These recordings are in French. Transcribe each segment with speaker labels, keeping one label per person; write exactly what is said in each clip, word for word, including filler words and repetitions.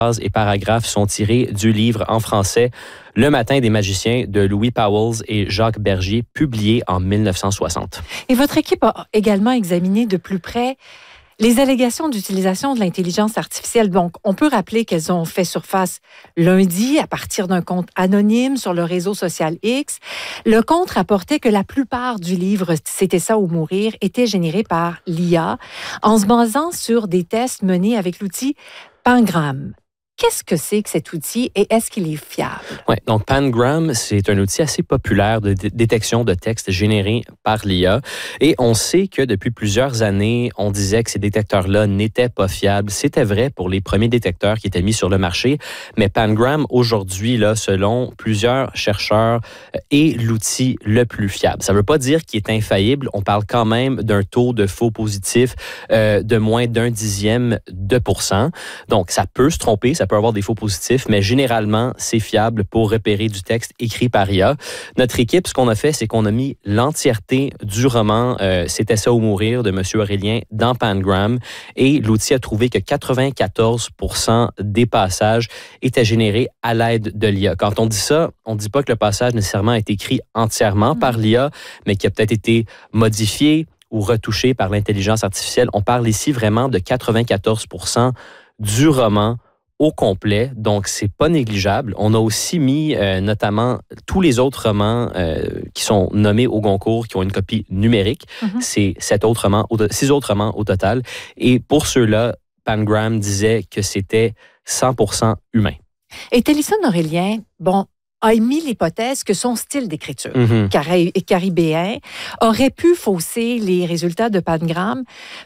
Speaker 1: et paragraphes sont tirés du livre en français Le matin des magiciens de Louis Pauwels et Jacques Bergier, publié en mille neuf cent soixante.
Speaker 2: Et votre équipe a également examiné de plus près les allégations d'utilisation de l'intelligence artificielle. Donc, on peut rappeler qu'elles ont fait surface lundi à partir d'un compte anonyme sur le réseau social X. Le compte rapportait que la plupart du livre « C'était ça ou mourir » était généré par l'I A en se basant sur des tests menés avec l'outil Pangram. Qu'est-ce que c'est que cet outil et est-ce qu'il est fiable?
Speaker 1: Oui, donc Pangram, c'est un outil assez populaire de d- détection de textes générés par l'I A. Et on sait que depuis plusieurs années, on disait que ces détecteurs-là n'étaient pas fiables. C'était vrai pour les premiers détecteurs qui étaient mis sur le marché. Mais Pangram, aujourd'hui, là, selon plusieurs chercheurs, est l'outil le plus fiable. Ça ne veut pas dire qu'il est infaillible. On parle quand même d'un taux de faux positifs euh, de moins d'un dixième de pourcent. Donc, ça peut se tromper, ça peut avoir des faux positifs, mais généralement, c'est fiable pour repérer du texte écrit par I A. Notre équipe, ce qu'on a fait, c'est qu'on a mis l'entièreté du roman euh, C'était ça ou mourir de M. Aurélien dans Pangram et l'outil a trouvé que quatre-vingt-quatorze pour cent des passages étaient générés à l'aide de l'I A. Quand on dit ça, on ne dit pas que le passage nécessairement est écrit entièrement par l'I A, mais qui a peut-être été modifié ou retouché par l'intelligence artificielle. On parle ici vraiment de quatre-vingt-quatorze pour cent du roman au complet, donc c'est pas négligeable. On a aussi mis euh, notamment tous les autres romans euh, qui sont nommés au Goncourt, qui ont une copie numérique. Mm-hmm. C'est sept autres romans, six autres romans au total. Et pour ceux-là, Pangram disait que c'était cent pour cent humain.
Speaker 2: Et Télisson Aurélien, bon, a émis l'hypothèse que son style d'écriture, mm-hmm. cari- caribéen, aurait pu fausser les résultats de Pangram,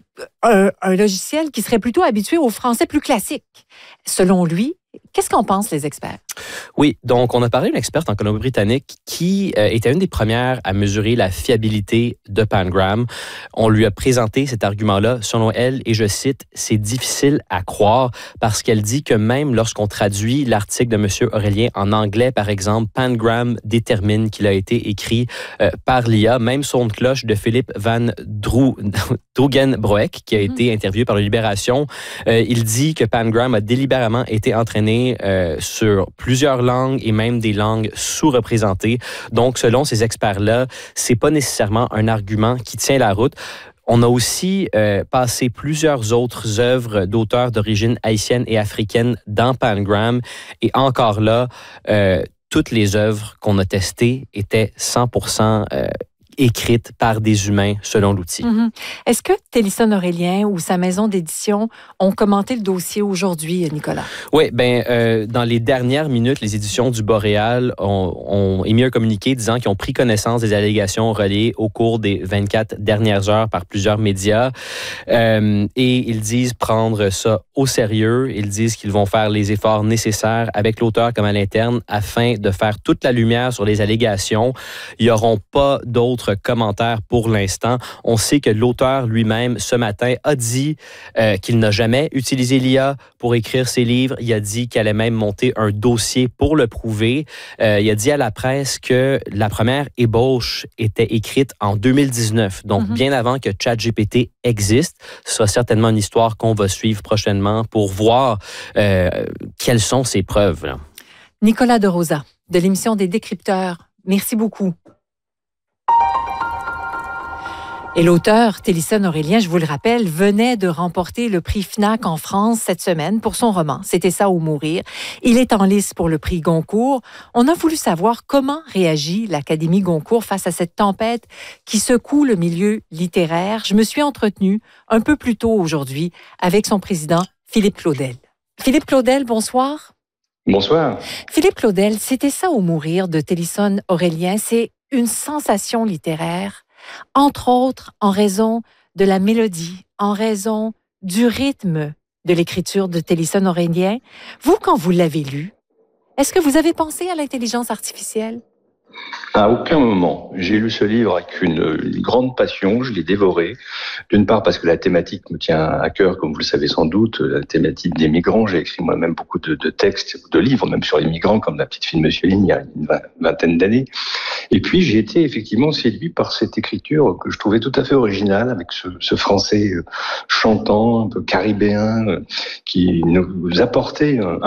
Speaker 2: un, un logiciel qui serait plutôt habitué au français plus classique. Selon lui, qu'est-ce qu'en pensent les experts?
Speaker 1: Oui, donc on a parlé d'une experte en Colombie-Britannique qui euh, était une des premières à mesurer la fiabilité de Pangram. On lui a présenté cet argument-là. Selon elle, et je cite, « C'est difficile à croire parce qu'elle dit que même lorsqu'on traduit l'article de M. Aurélien en anglais, par exemple, Pangram détermine qu'il a été écrit euh, par l'I A. Même son de cloche de Philippe Van Drou- Drugenbroek, qui a mm-hmm. été interviewé par la Libération, euh, il dit que Pangram a délibérément été entraîné euh, sur plusieurs langues et même des langues sous-représentées. Donc, selon ces experts-là, c'est pas nécessairement un argument qui tient la route. On a aussi euh, passé plusieurs autres œuvres d'auteurs d'origine haïtienne et africaine dans Pangram. Et encore là, euh, toutes les œuvres qu'on a testées étaient cent pour cent euh, écrites par des humains selon l'outil.
Speaker 2: Mm-hmm. Est-ce que Télisson Aurélien ou sa maison d'édition ont commenté le dossier aujourd'hui, Nicolas?
Speaker 1: Oui, bien, euh, dans les dernières minutes, les éditions du Boréal ont, ont émis un communiqué disant qu'ils ont pris connaissance des allégations relayées au cours des vingt-quatre dernières heures par plusieurs médias. Euh, et ils disent prendre ça au sérieux. Ils disent qu'ils vont faire les efforts nécessaires avec l'auteur comme à l'interne afin de faire toute la lumière sur les allégations. Il n'y auront pas d'autres commentaires pour l'instant. On sait que l'auteur lui-même, ce matin, a dit euh, qu'il n'a jamais utilisé l'I A pour écrire ses livres. Il a dit qu'il allait même monter un dossier pour le prouver. Euh, il a dit à la presse que la première ébauche était écrite en deux mille dix-neuf, donc mm-hmm. bien avant que ChatGPT existe. Ce sera certainement une histoire qu'on va suivre prochainement pour voir euh, quelles sont ses preuves. Là.
Speaker 2: Nicolas de Rosa, de l'émission des Décrypteurs, merci beaucoup. Et l'auteur, Télisson Aurélien, je vous le rappelle, venait de remporter le prix Fnac en France cette semaine pour son roman « C'était ça ou mourir ». Il est en lice pour le prix Goncourt. On a voulu savoir comment réagit l'Académie Goncourt face à cette tempête qui secoue le milieu littéraire. Je me suis entretenue un peu plus tôt aujourd'hui avec son président, Philippe Claudel. Philippe Claudel, bonsoir.
Speaker 3: Bonsoir.
Speaker 2: Philippe Claudel, « C'était ça ou mourir » de Télisson Aurélien, c'est une sensation littéraire. Entre autres, en raison de la mélodie, en raison du rythme de l'écriture de Télisson Aurélien. Vous, quand vous l'avez lu, est-ce que vous avez pensé à l'intelligence artificielle?
Speaker 3: À aucun moment. J'ai lu ce livre avec une, une grande passion, je l'ai dévoré. D'une part parce que la thématique me tient à cœur, comme vous le savez sans doute, la thématique des migrants. J'ai écrit moi-même beaucoup de, de textes, de livres, même sur les migrants, comme La petite fille de Monsieur Ligne, il y a une vingtaine d'années. Et puis j'ai été effectivement séduit par cette écriture que je trouvais tout à fait originale, avec ce, ce français chantant, un peu caribéen, qui nous apportait un